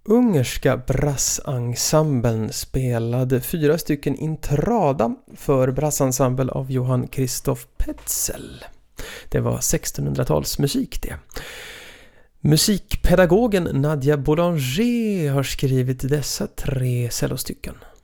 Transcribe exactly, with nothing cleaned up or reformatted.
Ungerska brassensemblen spelade fyra stycken intrada för brassensemble av Johann Christoph Petzel. Det var sextonhundratalsmusik det. Musikpedagogen Nadia Boulanger har skrivit dessa tre cellostycken.